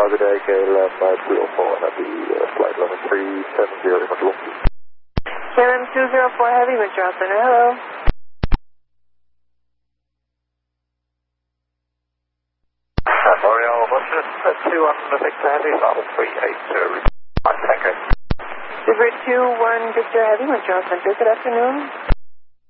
good day, KLM 204 Heavy, flight level 370, much love. KLM 204 Heavy, Mr. Center, hello. L'Oreal, what's this? 216 Heavy, level 380, thank you. Super 21 Victor Heavy, Montreal Center, good afternoon.